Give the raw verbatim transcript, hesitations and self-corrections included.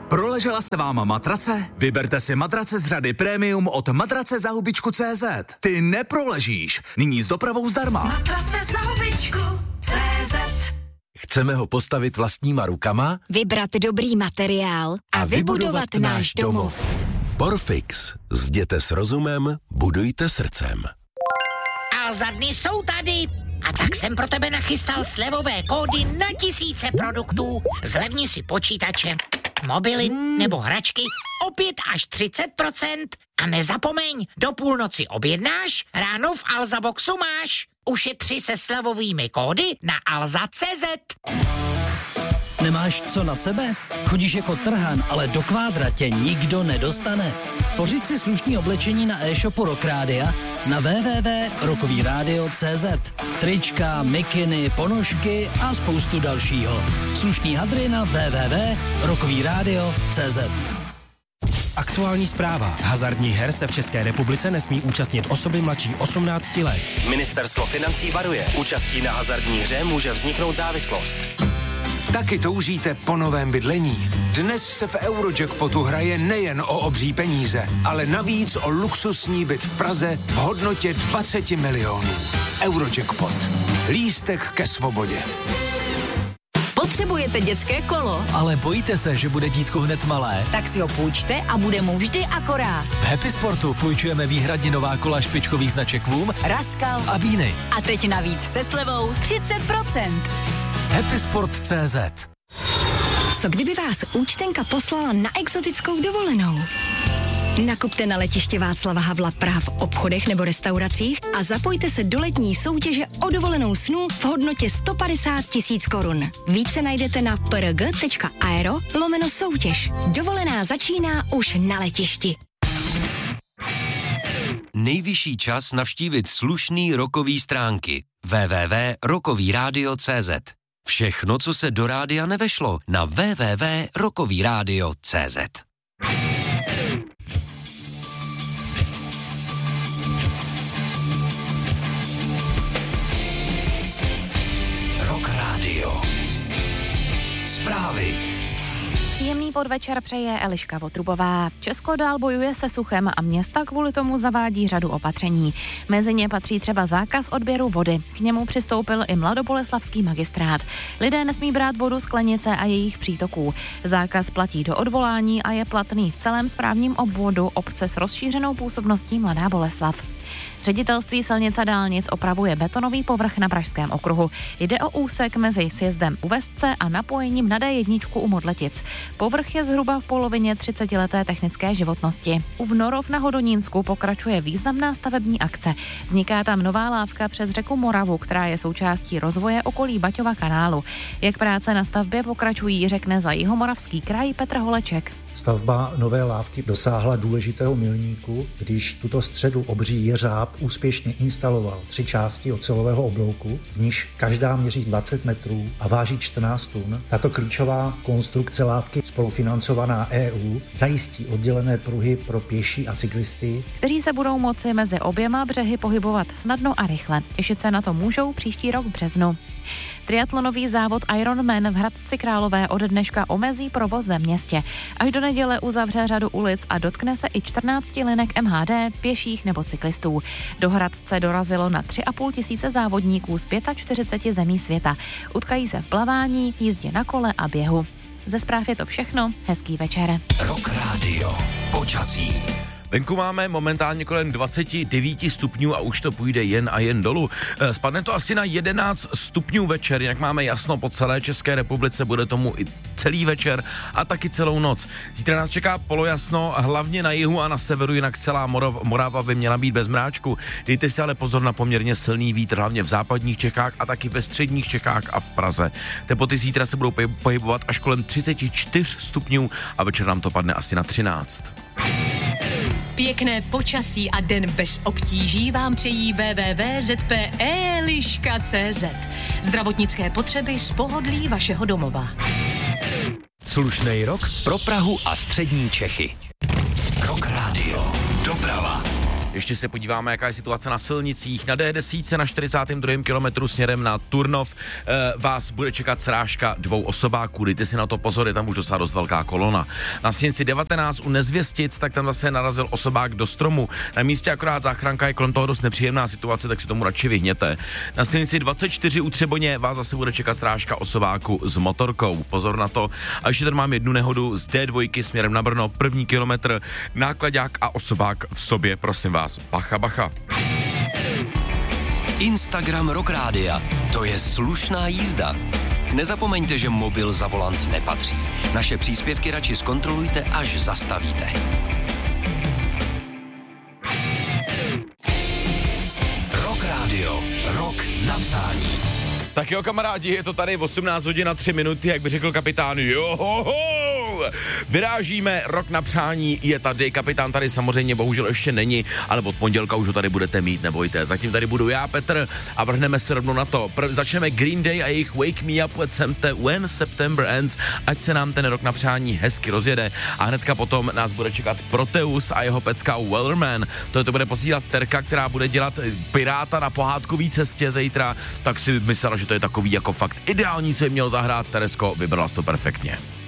Proležela se vám matrace? Vyberte si matrace z řady Premium od matrace za hubičku tečka cé zet. Ty neproležíš. Nyní s dopravou zdarma. Matrace za hubičku tečka cé zet. Chceme ho postavit vlastníma rukama? Vybrat dobrý materiál a, a vybudovat, vybudovat náš domov. Porfix. Zděte s rozumem, budujte srdcem. A za dny jsou tady. A tak jsem pro tebe nachystal slevové kódy na tisíce produktů. Zlevni si počítače, mobily nebo hračky o pět až třicet procent. A nezapomeň, do půlnoci objednáš, ráno v Alza Boxu máš. Ušetři se slevovými kódy na alza tečka cé zet. Nemáš co na sebe? Chodíš jako trhan, ale do kvádra tě nikdo nedostane. Pořiď si slušný oblečení na e-shopu Rock Rádia na w w w tečka rockový rádio tečka cé zet. Trička, mikiny, ponožky a spoustu dalšího. Slušný hadry na w w w tečka rockový rádio tečka cé zet. Aktuální zpráva. Hazardních her se v České republice nesmí účastnit osoby mladší osmnácti let. Ministerstvo financí varuje. Účastí na hazardní hře může vzniknout závislost. Taky toužíte po novém bydlení? Dnes se v Eurojackpotu hraje nejen o obří peníze, ale navíc o luxusní byt v Praze v hodnotě dvacet milionů. Eurojackpot. Lístek ke svobodě. Potřebujete dětské kolo? Ale bojíte se, že bude dítko hned malé? Tak si ho půjčte a bude mu vždy akorát. V Happy Sportu půjčujeme výhradně nová kola špičkových značek Voom, Raskal a Bíny. A teď navíc se slevou třicet procent. Happy Sport tečka cé zet. Co kdyby vás účtenka poslala na exotickou dovolenou? Nakupte na letiště Václava Havla Praha v obchodech nebo restauracích a zapojte se do letní soutěže o dovolenou snů v hodnotě sto padesát tisíc korun. Více najdete na prg.aero lomeno soutěž. Dovolená začíná už na letišti. Nejvyšší čas navštívit slušný rockový stránky. w w w tečka rockový rádio tečka cé zet. Všechno, co se do rádia nevešlo, na w w w tečka rockový rádio tečka cé zet. Rock Radio. Zprávy. Příjemný podvečer přeje Eliška Votrubová. Česko dál bojuje se suchem a města kvůli tomu zavádí řadu opatření. Mezi ně patří třeba zákaz odběru vody. K němu přistoupil i mladoboleslavský magistrát. Lidé nesmí brát vodu z sklenice a jejich přítoků. Zákaz platí do odvolání a je platný v celém správním obvodu obce s rozšířenou působností Mladá Boleslav. Ředitelství silnic a dálnic opravuje betonový povrch na Pražském okruhu. Jde o úsek mezi sjezdem u Vestce a napojením na D jedna u Modletic. Povrch je zhruba v polovině třicetileté technické životnosti. U Vnorov na Hodonínsku pokračuje významná stavební akce. Vzniká tam nová lávka přes řeku Moravu, která je součástí rozvoje okolí Baťova kanálu. Jak práce na stavbě pokračují, řekne za Jihomoravský kraj Petr Holeček. Stavba nové lávky dosáhla důležitého milníku, když tuto středu obří jeřáb úspěšně instaloval tři části ocelového oblouku, z nichž každá měří dvacet metrů a váží čtrnáct tun. Tato klíčová konstrukce lávky, spolufinancovaná E U, zajistí oddělené pruhy pro pěší a cyklisty, kteří se budou moci mezi oběma břehy pohybovat snadno a rychle. Těšit se na to můžou příští rok v březnu. Triatlonový závod Ironman v Hradci Králové od dneška omezí provoz ve městě. Až do neděle uzavře řadu ulic a dotkne se i čtrnácti linek M H D, pěších nebo cyklistů. Do Hradce dorazilo na tři a půl tisíce závodníků z čtyřiceti pěti zemí světa. Utkají se v plavání, jízdě na kole a běhu. Ze zpráv je to všechno. Hezký večer. Rock Radio. Počasí. Venku máme momentálně kolem dvacet devět stupňů a už to půjde jen a jen dolů. Spadne to asi na jedenáct stupňů večer, jak máme jasno po celé České republice, bude tomu i celý večer a taky celou noc. Zítra nás čeká polojasno, hlavně na jihu a na severu, jinak celá Morav, Morava by měla být bez mráčku. Dejte si ale pozor na poměrně silný vítr, hlavně v západních Čechách a taky ve středních Čechách a v Praze. Teploty zítra se budou pohybovat až kolem třicet čtyři stupňů a večer nám to padne asi na třináct. Pěkné počasí a den bez obtíží vám přejí w w w tečka z p eliška tečka cé zet. Zdravotnické potřeby z pohodlí vašeho domova. Slušnej rok pro Prahu a střední Čechy. Rock Radio. Doprava. Ještě se podíváme, jaká je situace na silnicích. Na D deset na čtyřicátém druhém kilometru směrem na Turnov e, vás bude čekat srážka dvou osobáků. Dejte si na to pozor, je tam už docela dost velká kolona. Na silnici devatenáct u Nezvěstic, tak tam zase narazil osobák do stromu. Na místě akorát záchranka, je kolem toho dost nepříjemná situace, tak si tomu radši vyhněte. Na silnici dvacet čtyři u Třeboně vás zase bude čekat srážka osobáku s motorkou. Pozor na to. A ještě tady mám jednu nehodu z D dva směrem na Brno, první kilometr, náklaďák a osobák v sobě, prosím vás, bacha, bacha. Instagram Rock Rádia, to je slušná jízda. Nezapomeňte, že mobil za volant nepatří. Naše příspěvky radši zkontrolujte, až zastavíte. Rock Rádio, rock na přání. Tak jo, kamarádi, je to tady osmnáct hodin a tři minuty, jak by řekl kapitán. Johoho! Vyrážíme, rok na přání je tady, kapitán tady samozřejmě bohužel ještě není, ale od pondělka už ho tady budete mít, nebojte. Zatím tady budu já, Petr, a vrhneme se rovnou na to. Prv, začneme Green Day a jejich Wake Me Up When September Ends, ať se nám ten rok na přání hezky rozjede. A hnedka potom nás bude čekat Proteus a jeho pecka Wellerman. To, to bude posílat Terka, která bude dělat piráta na pohádkový cestě zítra, tak si myslela, že to je takový jako fakt ideální, co jim měl zahrát. Teresko, vybrala to perfektně.